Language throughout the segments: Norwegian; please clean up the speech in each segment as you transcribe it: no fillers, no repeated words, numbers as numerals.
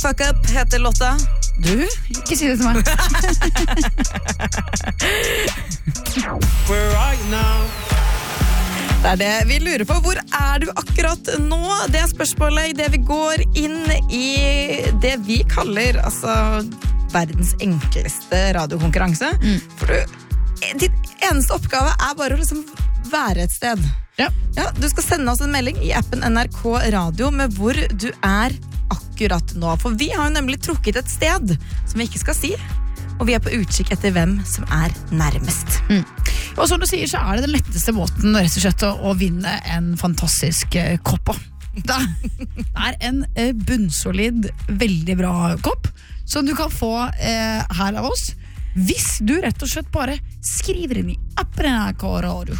Fuck up heter låta. Du, ikke si det til meg. Where are you now? Det det vi lurer på. Hvor du akkurat nå? Det spørsmålet i det vi går inn i det vi kaller verdens enkleste radiokonkurranse. For din eneste oppgave bare å liksom være et sted. Ja. Du skal sende oss en melding i appen NRK Radio med hvor du akkurat nå. For vi har jo nemlig trukket et sted som vi ikke skal si. Og vi på utkikk etter hvem som nærmest. Og som du sier, så det den letteste måten rett og slett å vinne en fantastisk kopp. Det en bunnsolid, veldig bra kopp som du kan få her av oss hvis du rett og slett bare skriver inn i appen NRK Radio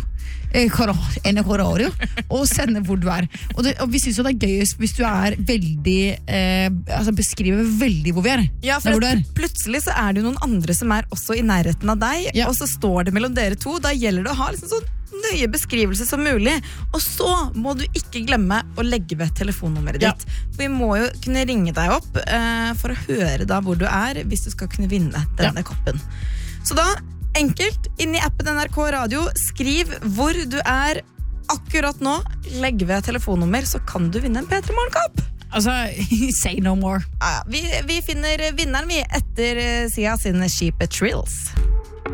og sender hvor du og vi synes jo det gøyest hvis du veldig beskriver veldig hvor vi Ja, for plutselig så det jo noen andre som også i nærheten av deg, og så står det mellom dere to. Da gjelder det å ha liksom sånn nøye beskrivelse som mulig. Og så må du ikke glemme å legge ved telefonnummeret ditt. Vi må jo kunne ringe deg opp for å høre da hvor du hvis du skal kunne vinne denne koppen. Så da enkelt, inn i appen NRK Radio, skriv hvor du akkurat nå, legg ved telefonnummer, så kan du vinne en P3 Morgenkopp. Say no more. Vi finner vinneren etter Sia sin Sheep Trills.